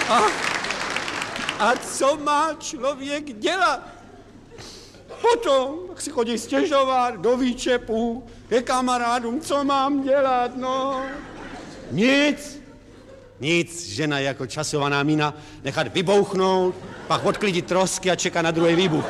A co má člověk dělat? Potom si chodí stěžovat do výčepu, ke kamarádům, co mám dělat, no. Nic, žena jako časovaná mína, nechat vybouchnout, pak odklidit trosky a čekat na druhý výbuch.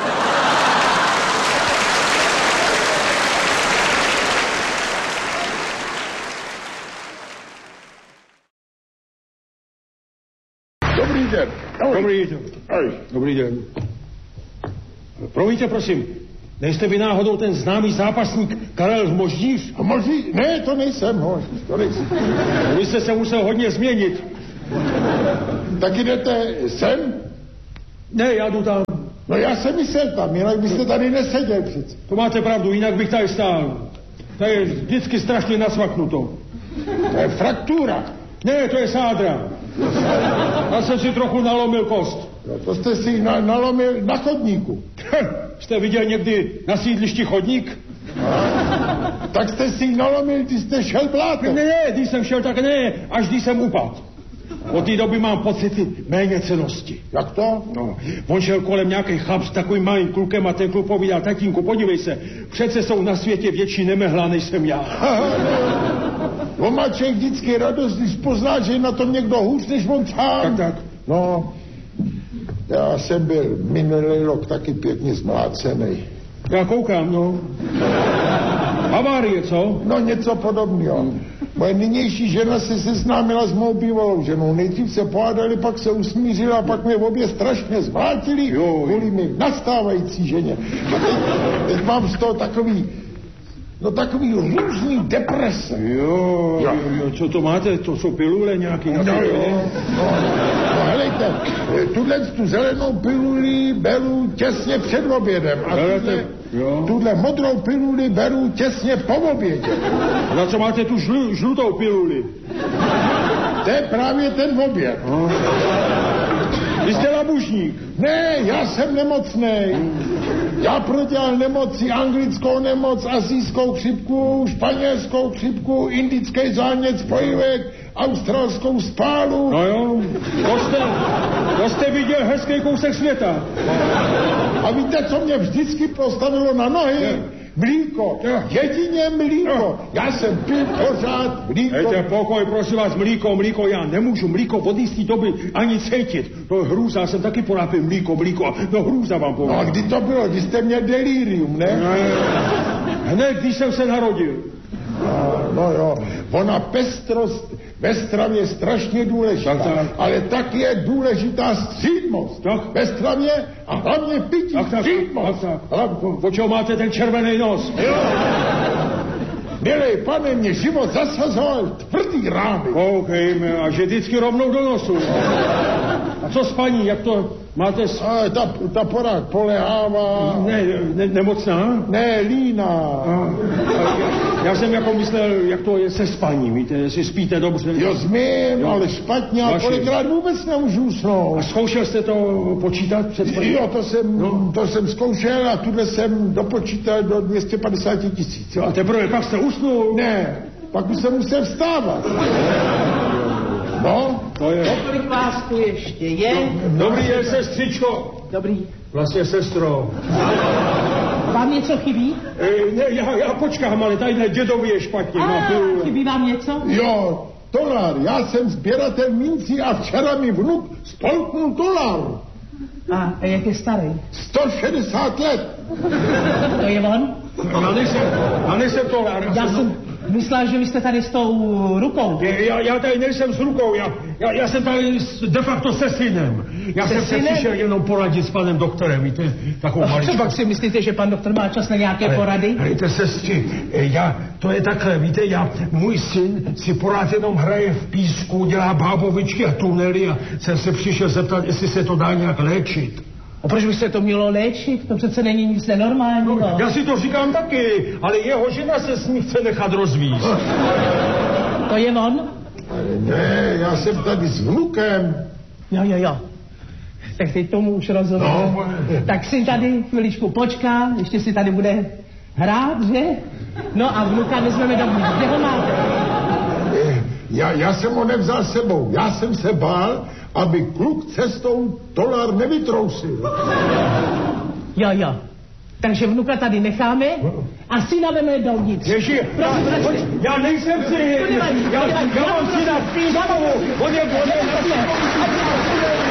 Dobrý den. Dobrý den. Promiňte, prosím, nejste vy náhodou ten známý zápasník Karel Moždíř? Ne, to nejsem, to nejsem. Vy jste se musel hodně změnit. Tak jdete sem? Ne, já jdu tam. No já jsem myslel tam, jinak byste tady neseděl přece. To máte pravdu, jinak bych tady stál. To je vždycky strašně nasvaknuto. To je fraktura. Ne, to je sádra. Já jsem si trochu nalomil kost. No, to jste si nalomil na chodníku. Jste viděl někdy na sídlišti chodník? Tak jste si nalomil, když jste šel blátem. Ne, když jsem šel, tak ne, až když jsem upadl. Od té doby mám pocity méněcennosti. Jak to? No, on šel kolem nějaký chlap s takovým malým klukem a ten kluk povídal, tatínku, podívej se, přece jsou na světě větší nemehla, než jsem já. On má člověk vždycky radost, když pozná, že je na tom někdo hůř, než on sám. Tak. No, já jsem byl minulý rok taky pěkně zmlácený. Já koukám, no. Havárie, co? No, něco podobného. Moje nynější žena se seznámila s mou bývalou ženou. Nejdřív se pohádali, pak se usmířila a pak mě obě strašně zvátili kvůli mi nastávající ženě. A teď mám z toho takový různý deprese. Jo, co to máte? To jsou pilule nějaký? No, helejte, tu zelenou piluli beru těsně před obědem a tuhle modrou piluli beru těsně po obědě. A na co máte tu žlutou piluli? To je právě ten oběd. Vy jste labužník. Ne, já jsem nemocnej. Já prodělal nemoci, anglickou nemoc, asijskou chřipku, španělskou chřipku, indický zánět spojivek, australskou spálu. No jo, to jste viděl hezký kousek světa. A víte, co mě vždycky postavilo na nohy? Mlíko, jedině mlíko. Já jsem pil pořád mlíko. Hejte, pokoj, prosím vás, mlíko, já nemůžu mlíko od jistý doby ani cítit. To je hrůza, já jsem taky porápil mlíko, no hrůza vám povím. No a kdy to bylo, když jste měl delirium, ne? Hned, když jsem se narodil. No jo, ona pestrost ve stravě je strašně důležitá, tak. Ale tak je důležitá střídmost ve stravě a hlavně pití střídmost. O čeho máte ten červený nos? Jo. Milej pane, mě život zasazoval tvrdý rány. Koukejme, a že vždycky rovnou do nosu. A co s paní, jak to máte? Ta porád polehává. Nemocná? Ne, líná. Já jsem jako myslel, jak to je se spaním, víte, jestli spíte dobře. Jo, zmím, ale špatně, a kolikrát vůbec nemůžu usnout. A zkoušel jste to počítat před spaním? Jo, to jsem zkoušel a tuhle jsem dopočítal do 250 000. A teprve pak jste usnul? Ne, pak už jsem musel vstávat. No, to je. Kolik vás tu ještě je? Dobrý den, sestřičko. Dobrý. Vlastně sestro. Vám něco chybí? Ne, já počkám, ale tadyhle dědovi je špatně. Chybí vám něco? Jo, $1. Já jsem sběratel mincí a včera mi vnuk spolknul $1. A jak je starý? 160 let. To je on? Já nejsem $1. Já jsem myslel, že vy jste tady s tou rukou. Já tady nejsem s rukou, já jsem tady de facto se synem. Já jsem se přišel jenom poradit s panem doktorem, víte, takovou maličkou. Co pak si myslíte, že pan doktor má čas na nějaké porady? Hejte, sestři, to je takhle, víte, můj syn si porád jenom hraje v písku, dělá bábovičky a tunely a jsem se přišel zeptat, jestli se to dá nějak léčit. A proč by se to mělo léčit? To přece není nic nenormálního. No, já si to říkám taky, ale jeho žena se s ní chce nechat rozvízt. To je on? Ne, já jsem tady s vnukem. Jo. Tak teď tomu už rozumím. No, tak si tady chviličku počká, ještě si tady bude hrát, že? No a vnuka vezmeme dovnitř. Kde ho máte? Já jsem ho nevzal sebou. Já jsem se bál, aby kluk cestou tolar nevytrousil. Jo. Takže vnuka tady necháme a syna veme dovnitř. Ježi, já nejsem si. Já mám syna v písku. On je